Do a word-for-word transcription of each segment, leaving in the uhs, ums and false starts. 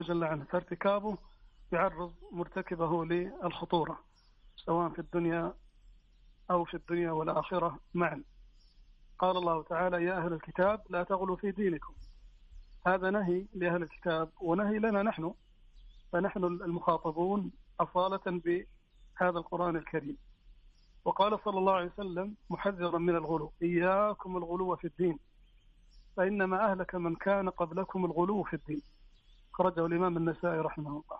جل عنه، فارتكابه يعرض مرتكبه للخطورة سواء في الدنيا أو في الدنيا والآخرة معا. قال الله تعالى: يا أهل الكتاب لا تغلوا في دينكم. هذا نهي لأهل الكتاب ونهي لنا نحن، فنحن المخاطبون أصالة بهذا القرآن الكريم. وقال صلى الله عليه وسلم محذرا من الغلو: إياكم الغلو في الدين فإنما أهلك من كان قبلكم الغلو في الدين. خرجه الإمام النسائي رحمه الله.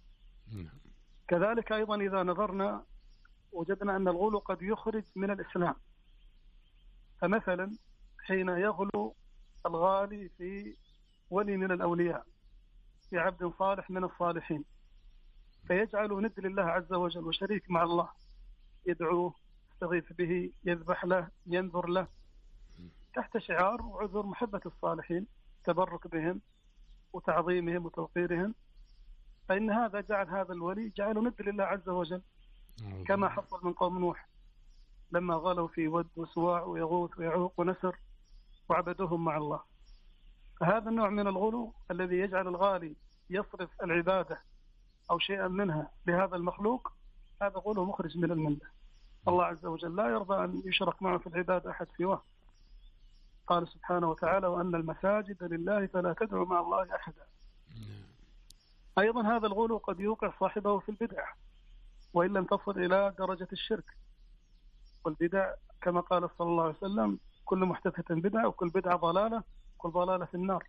كذلك أيضا إذا نظرنا وجدنا أن الغلو قد يخرج من الإسلام. فمثلا حين يغلو الغالي في ولي من الأولياء، في عبد صالح من الصالحين، فيجعل ند لله عز وجل وشريك مع الله، يدعوه، يستغيث به، يذبح له، ينذر له، تحت شعار وعذر محبة الصالحين، تبرك بهم وتعظيمهم وتوقيرهم، فإن هذا جعل هذا الولي جعل ند لله عز وجل، كما حصل من قوم نوح لما غلوا في ود وسواع ويغوث ويعوق ونسر وعبدوهم مع الله. فهذا النوع من الغلو الذي يجعل الغالي يصرف العبادة أو شيئا منها لهذا المخلوق، هذا غلو مخرج من الملة. الله عز وجل لا يرضى أن يشرك معه في العبادة أحد سواه. قال سبحانه وتعالى: وأن المساجد لله فلا تدعوا مع الله أحدا. أيضا هذا الغلو قد يوقع صاحبه في البدع وإن لم تصل إلى درجة الشرك. والبدع كما قال صلى الله عليه وسلم: كل محدثة بدعة وكل بدعة ضلالة كل ضلالة في النار.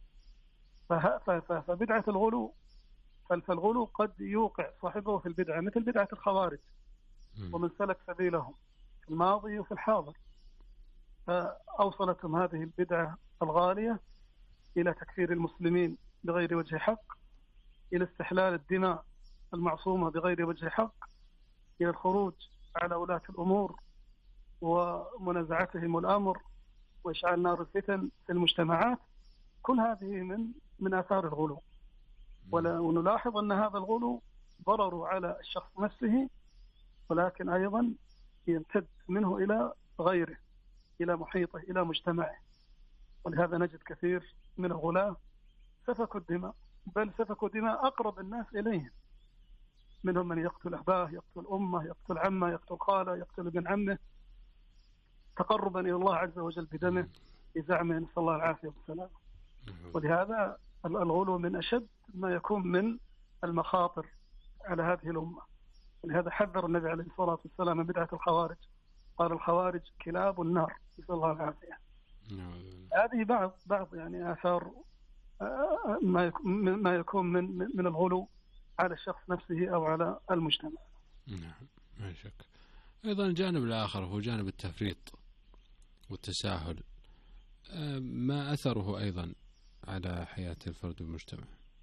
فبدعة الغلو فالغلو قد يوقع صاحبه في البدعة، مثل بدعة الخوارج ومن سلك سبيلهم في الماضي وفي الحاضر، فأوصلتهم هذه البدعة الغالية إلى تكفير المسلمين بغير وجه حق، إلى استحلال الدماء المعصومة بغير وجه حق، إلى الخروج على ولاة الأمور ومنازعتهم الأمر وإشعال نار الفتن في المجتمعات. كل هذه من من آثار الغلو. ونلاحظ أن هذا الغلو ضرر على الشخص نفسه، ولكن أيضا يمتد منه إلى غيره، إلى محيطه، إلى مجتمعه. ولهذا نجد كثير من الغلاة سفكوا الدماء، بل سفكوا دماء أقرب الناس إليهم، منهم من يقتل أباه، يقتل أمه، يقتل عمه، يقتل خاله، يقتل ابن عمه، تقربا إلى الله عز وجل بدمه بزعمه، نسأل الله العافية والسلام. ولهذا الغلو من أشد ما يكون من المخاطر على هذه الأمة. ولهذا حذر النبي عليه الصلاة والسلام من بدعة الخوارج، قال: الخوارج كلاب النار، نسأل الله العافية. هذه بعض بعض يعني آثار ما يكون من من الغلو على الشخص نفسه أو على المجتمع. نعم، ما شك. أيضا الجانب الآخر هو جانب التفريط والتساهل، ما أثره أيضا على حياة الفرد والمجتمع؟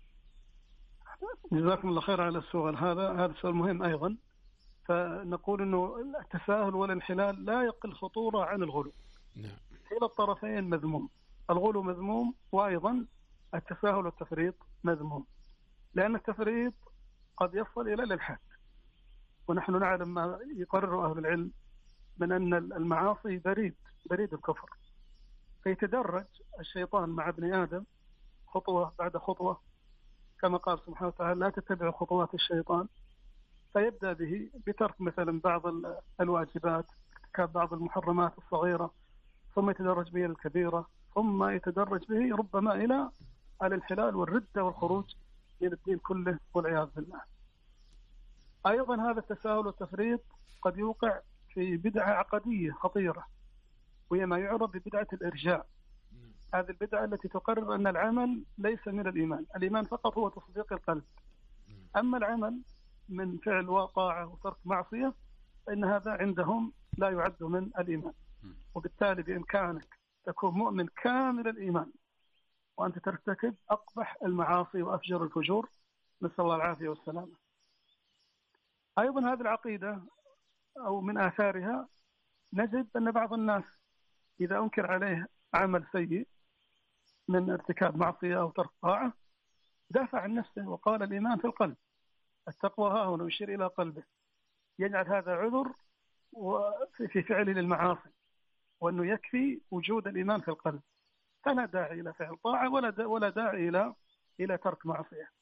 جزاكم الله خير على السؤال هذا. هذا سؤال مهم أيضا. فنقول إنه التساهل والانحلال لا يقل خطورة عن الغلو. نعم. كلا الطرفين مذموم، الغلو مذموم وأيضا التساهل والتفريط مذموم، لأن التفريط قد يصل إلى الإلحاد، ونحن نعلم ما يقرر أهل العلم من أن المعاصي بريد بريد الكفر، فيتدرج الشيطان مع ابن آدم خطوة بعد خطوة، كما قال سبحانه وتعالى: لا تتبع خطوات الشيطان. فيبدأ به بترك مثلا بعض الواجبات، ارتكاب بعض المحرمات الصغيرة، ثم يتدرج به الكبيرة، ثم يتدرج به ربما إلى الانحلال والردة والخروج من الدين كله والعياذ بالله. أيضا هذا التساهل والتفريط قد يوقع في بدعة عقدية خطيرة، وهي ما يعرف ببدعة الإرجاء. هذه البدعة التي تقرر أن العمل ليس من الإيمان، الإيمان فقط هو تصديق القلب، أما العمل من فعل وطاعة وترك معصية فإن هذا عندهم لا يعد من الإيمان. وبالتالي بإمكانك تكون مؤمن كامل الإيمان وأنت ترتكب أقبح المعاصي وأفجر الفجور، نسأل الله العافية والسلامة. أيضا هذه العقيدة أو من آثارها نجد أن بعض الناس إذا أنكر عليه عمل سيء من ارتكاب معصية أو ترك طاعة دافع عن نفسه وقال: الإيمان في القلب، التقوى ها هنا، يشير إلى قلبه، يجعل هذا عذر في فعله للمعاصي، وأنه يكفي وجود الإيمان في القلب، فلا داعي إلى فعل طاعة ولا ولا داعي إلى إلى ترك معصية.